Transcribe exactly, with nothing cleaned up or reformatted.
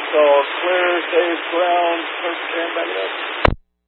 So clear, safe ground, first stand back up.